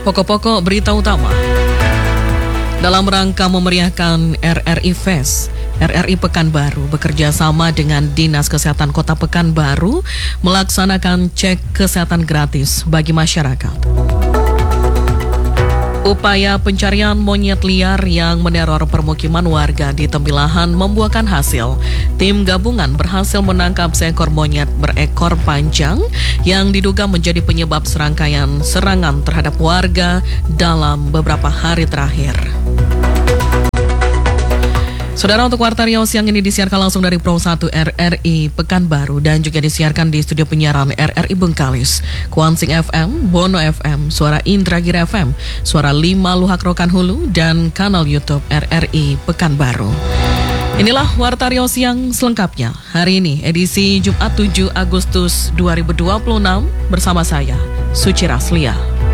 Pokok-pokok berita utama. Dalam rangka memeriahkan RRI Fest, RRI Pekanbaru bekerja sama dengan Dinas Kesehatan Kota Pekanbaru melaksanakan cek kesehatan gratis bagi masyarakat. Upaya pencarian monyet liar yang meneror permukiman warga di Tembilahan membuahkan hasil. Tim gabungan berhasil menangkap seekor monyet berekor panjang yang diduga menjadi penyebab serangkaian serangan terhadap warga dalam beberapa hari terakhir. Saudara, untuk Warta Riau siang ini disiarkan langsung dari Pro 1 RRI Pekanbaru dan juga disiarkan di studio penyiaran RRI Bengkalis, Kuansing FM, Bono FM, Suara Indragiri FM, Suara 5 Luhak Rokan Hulu, dan kanal YouTube RRI Pekanbaru. Inilah Warta Riau siang selengkapnya. Hari ini edisi Jumat 7 Agustus 2026 bersama saya, Suci Raslia.